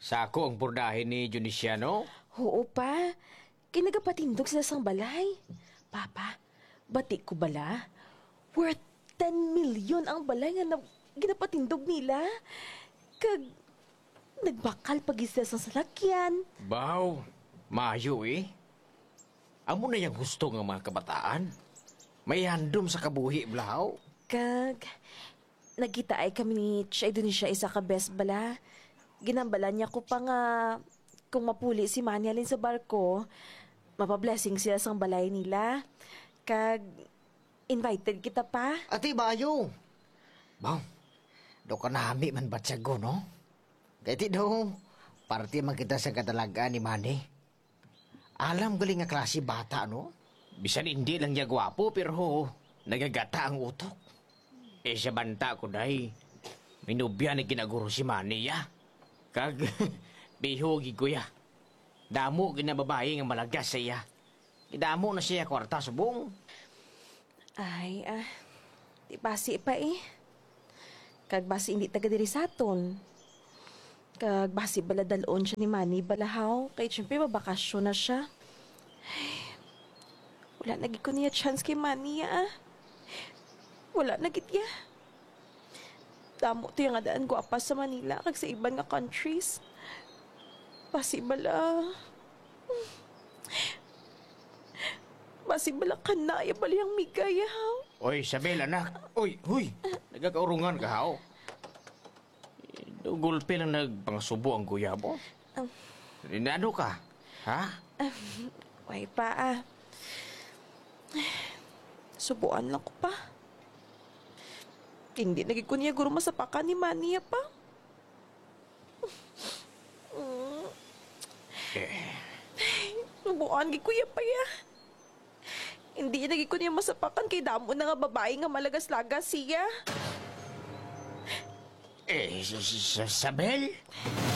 Sako ang burdahin ni Juniciano? Oo pa. Kinagapatindog sila sang balay. Papa, batik ko bala. Worth 10 million ang balay nga ginapatindog nila. Kag nagbakal pag sila sa salakyan. Baw, mayo eh. Amo na yung gusto ng mga kabataan. May handom sa kabuhi, blaw. Kag nagkita ay kami ni Chay doon siya isa ka best bala. Ginambala niya ko pa nga kung mapuli si Manialin sa barko, mapablessing sila sang balay nila. Kag invited kita pa. Ati bayo. Baw, do ka nami man batsago, no? Kaya ti daw, parte man kita sa katalagaan ni Manny. Alam galing nga klase bata, no? Bisan hindi lang niya gwapo, pero nagagata ang utok. Sa banta ko, day. Minubya ni ginaguro si Manny, ya. Kag, bihogi ko, ya. Damo ginababae nga malagas sa iya. Idamo na siya kwarta subong. Ay, di basi pa eh. Kag basi hindi taga diri saton. Kag basi bala dalon siya ni Manny balahaw. Kay siyempre mabakasyon na siya. Ay, wala naging ko niya chance kay Manny Wala nagit ya. Damo to yung adaan gwapa sa Manila kag sa ibang nga countries. Basi bala kanaya bala yung migaya. Oy, Isabel, anak. Oy, huy. Nagkakaurungan ka, hao. Gulpe lang nagpangsubo ang kuya mo. Rinado ka, ha? Way pa Subuan lang ko pa. Hindi naging ko niya guro masapakan ni Mania pa. Subuan gi kuya pa ya. Hindi naging ko niya masapakan kay damo na nga babae nga malagas-lagas siya. Isabel?